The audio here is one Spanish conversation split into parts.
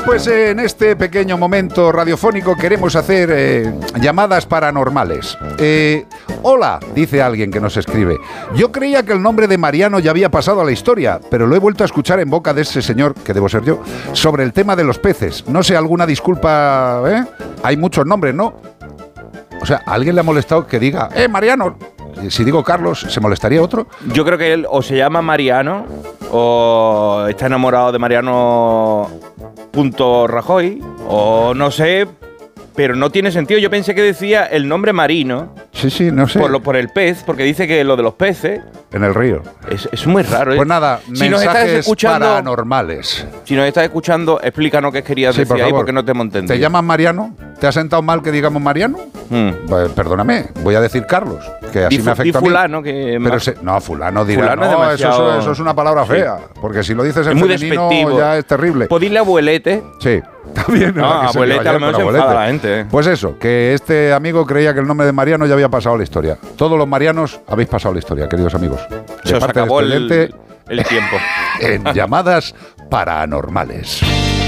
pues en este pequeño momento radiofónico queremos hacer llamadas paranormales. Hola, dice alguien que nos escribe. Yo creía que el nombre de Mariano ya había pasado a la historia, pero lo he vuelto a escuchar en boca de ese señor, que debo ser yo, sobre el tema de los peces. No sé, alguna disculpa, ¿eh? Hay muchos nombres, ¿no? O sea, ¿a alguien le ha molestado que diga, Mariano? Si digo Carlos, ¿se molestaría otro? Yo creo que él o se llama Mariano o está enamorado de Mariano Rajoy o no sé, pero no tiene sentido. Yo pensé que decía el nombre marino. Sí, no sé. Por el pez, porque dice que lo de los peces... En el río. Es muy raro. Pues nada, si mensajes paranormales. Si nos estás escuchando, explícanos qué querías decir por ahí, porque no te hemos entendido. ¿Te llamas Mariano? ¿Te ha sentado mal que digamos Mariano? Pues, perdóname, voy a decir Carlos, que así me afecta a mí. Fulano, que no, fulano dirá, fulano eso es una palabra fea, porque si lo dices en femenino despectivo. Ya es terrible. ¿Podéis dile abuelete? Sí. También, no, abuelete a lo mejor se enfada la gente. Pues eso, que este amigo creía que el nombre de Mariano ya había pasado a la historia. Todos los Marianos habéis pasado a la historia, queridos amigos. Se os acabó el tiempo. En llamadas paranormales.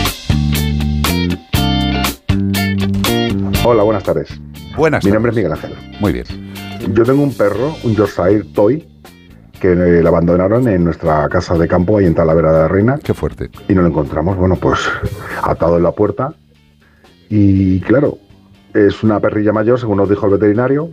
Hola, buenas tardes. Buenas tardes. Mi nombre es Miguel Ángel. Muy bien. Yo tengo un perro, un Yorkshire Toy, que le abandonaron en nuestra casa de campo ahí en Talavera de la Reina. Qué fuerte. Y no lo encontramos, bueno, pues atado en la puerta. Y claro, es una perrilla mayor, según nos dijo el veterinario,